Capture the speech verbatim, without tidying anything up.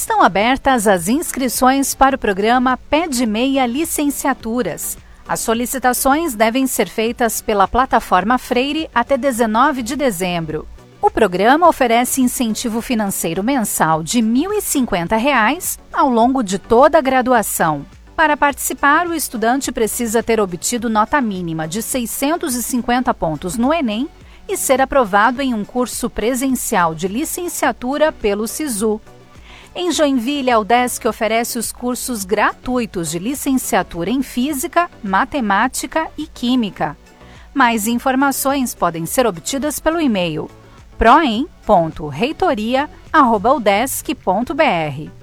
Estão abertas as inscrições para o programa Pé de Meia Licenciaturas. As solicitações devem ser feitas pela plataforma Freire até dezenove de dezembro. O programa oferece incentivo financeiro mensal de mil e cinquenta reais ao longo de toda a graduação. Para participar, o estudante precisa ter obtido nota mínima de seiscentos e cinquenta pontos no Enem e ser aprovado em um curso presencial de licenciatura pelo SISU. Em Joinville, a UDESC oferece os cursos gratuitos de licenciatura em Física, Matemática e Química. Mais informações podem ser obtidas pelo e-mail proem ponto reitoria arroba udesc ponto br.